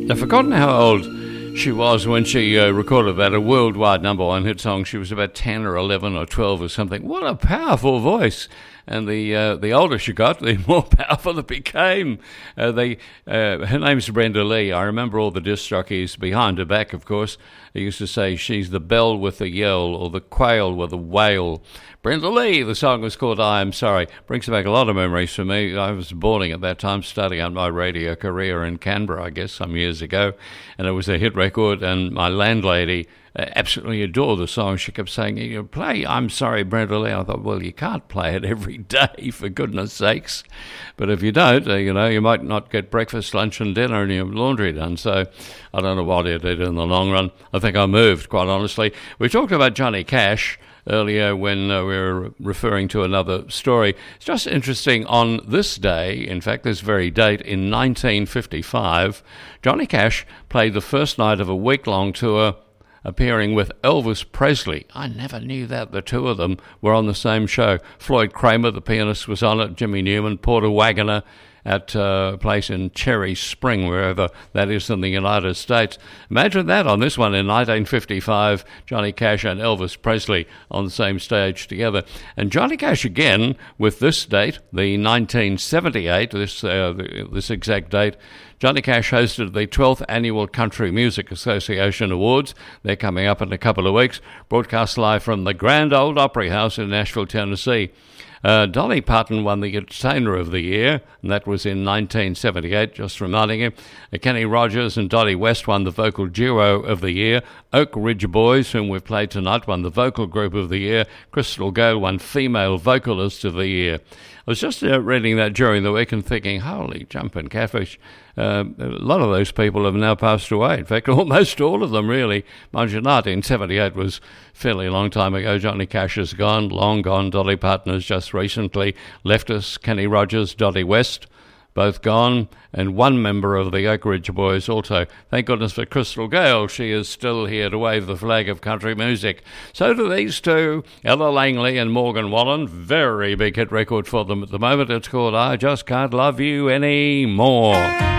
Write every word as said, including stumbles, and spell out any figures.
I've forgotten how old she was when she uh, recorded that, a worldwide number one hit song. She was about ten or eleven or twelve or something. What a powerful voice. And the uh, the older she got, the more powerful it became. Uh, they, uh, her name's Brenda Lee. I remember all the disc jockeys behind her back, of course. They used to say she's the bell with the yell or the quail with a wail. Brenda Lee, the song was called I Am Sorry. Brings back a lot of memories for me. I was boarding at that time, starting out my radio career in Canberra, I guess, some years ago. And it was a hit record, and my landlady uh, absolutely adored the song. She kept saying, you play I'm Sorry, Brenda Lee. I thought, well, you can't play it every day, for goodness sakes. But if you don't, uh, you know, you might not get breakfast, lunch and dinner and your laundry done. So I don't know what it did in the long run. I think I moved, quite honestly. We talked about Johnny Cash earlier when uh, we were referring to another story. It's just interesting, on this day, in fact, this very date, in nineteen fifty-five, Johnny Cash played the first night of a week-long tour appearing with Elvis Presley. I never knew that the two of them were on the same show. Floyd Kramer, the pianist, was on it, Jimmy Newman, Porter Wagoner, at uh, a place in Cherry Spring, wherever that is in the United States. Imagine that on this one in nineteen fifty-five, Johnny Cash and Elvis Presley on the same stage together. And Johnny Cash again, with this date, the nineteen seventy-eight, this, uh, this exact date, Johnny Cash hosted the twelfth Annual Country Music Association Awards. They're coming up in a couple of weeks, broadcast live from the Grand Ole Opry House in Nashville, Tennessee. Uh, Dolly Parton won the Entertainer of the Year, and that was in nineteen seventy-eight, just reminding him. Uh, Kenny Rogers and Dottie West won the Vocal Duo of the Year. Oak Ridge Boys, whom we've played tonight, won the Vocal Group of the Year. Crystal Gale won Female Vocalist of the Year. I was just uh, reading that during the week and thinking, holy jumping catfish, uh, a lot of those people have now passed away. In fact, almost all of them, really. Mind you, nineteen seventy-eight was a fairly long time ago. Johnny Cash is gone, long gone. Dolly Parton has just recently left us. Kenny Rogers, Dottie West, both gone, and one member of the Oak Ridge Boys also. Thank goodness for Crystal Gale. She is still here to wave the flag of country music. So do these two, Ella Langley and Morgan Wallen. Very big hit record for them at the moment. It's called I Just Can't Love You Anymore.